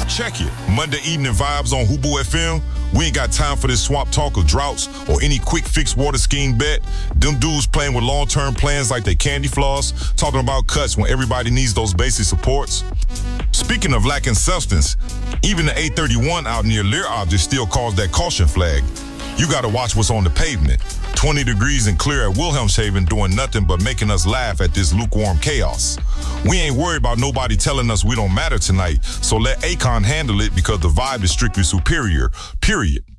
Check it. Monday evening vibes on Hubu FM. We ain't got time for this swamp talk of droughts or any quick fix water scheme bet. Them dudes playing with long-term plans like they candy floss, talking about cuts when everybody needs those basic supports. Speaking of lacking substance, even the 831 out near Lear Object still calls that caution flag. You gotta watch what's on the pavement. 20 degrees and clear at Wilhelmshaven doing nothing but making us laugh at this lukewarm chaos. We ain't worried about nobody telling us we don't matter tonight, so let Akon handle it because the vibe is strictly superior, period.